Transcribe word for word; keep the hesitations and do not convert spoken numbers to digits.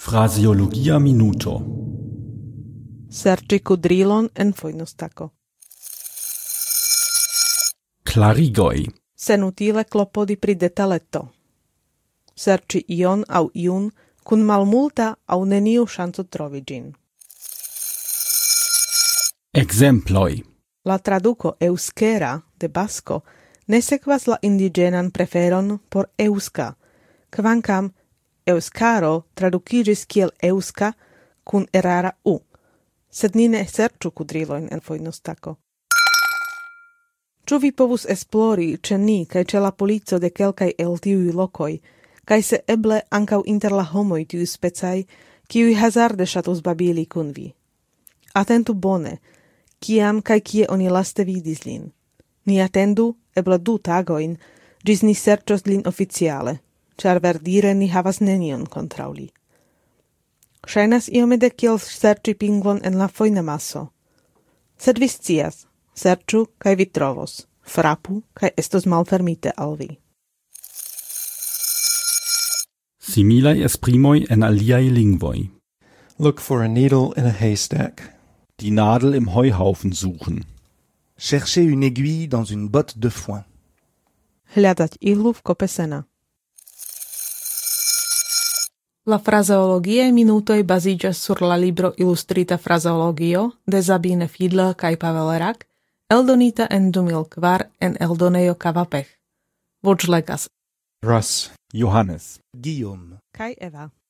Fraseologia minuto. Serĉi kudrilon en fojnostako. Klarigoj. Senutile klopodi pri detaleto. Serĉi ion aŭ iun kun malmulta aŭ neniu ŝanco trovi ĝin. Ekzemploj. La traduko euskera de basko ne sekvas la indiĝenan preferon por eŭska, kvankam euskaro tradukiĝis kiel eŭska kun erara u, sed ni ne serĉu kudrilojn en fojnostako. Ĉu vi povus esplori ĉe ni kaj ĉe la polico de kelkaj el tiuj lokoj, kaj se eble ankaŭ inter la homoj tiuspecaj, kiuj hazarde ŝatus babili kun vi. Atentu bone, kiam kaj kie oni laste vidis lin. Ni atendu eble du tagojn, ĝis ni serĉos lin oficiale, ĉar verdire ni havas nenion kontraŭ li. Ŝajnas iomete kiel serĉi pingvon en la fojnamaso. Sed vi scias, serĉu kaj vi trovos, frapu kaj estos malfermite al vi. Similaj esprimoj en aliaj lingvoj. Look for a needle in a haystack. Die Nadel im Heuhaufen suchen. Chercher une aiguille dans une botte de foin. Hľadať ihlu v kope sena. La fraseologiae minutoj baziĝas sur la libro Ilustrita fraseologio de Sabine Fiedler kaj Pavel Rak, eldonita en du mil kvar en eldonejo Kavapech. Voĉlegas Russ, Johannes. Guillaume. kaj Eva.